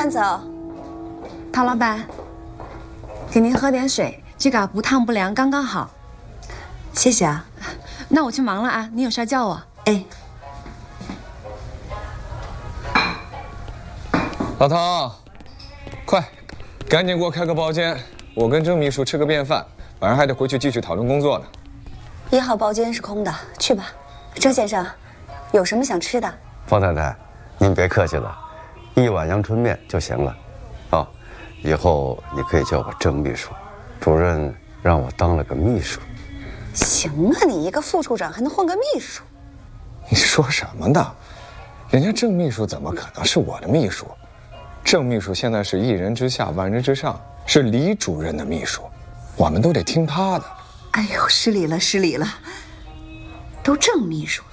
慢走。 陶老板，给您喝点水，这个不烫不凉，刚刚好。 谢谢啊。 那我去忙了啊，你有事叫我。 哎， 老陶，快，赶紧给我开个包间，我跟郑秘书吃个便饭，晚上还得回去继续讨论工作呢。 1号包间是空的，去吧。郑先生，有什么想吃的？ 方太太，您别客气了，1碗阳春面就行了。哦，以后你可以叫我郑秘书，主任让我当了个秘书。 行啊，你一个副处长还能混个秘书？ 你说什么呢？人家郑秘书怎么可能是我的秘书？郑秘书现在是1人之下万人之上，是李主任的秘书，我们都得听他的。 哎呦，失礼了，失礼了。都郑秘书了，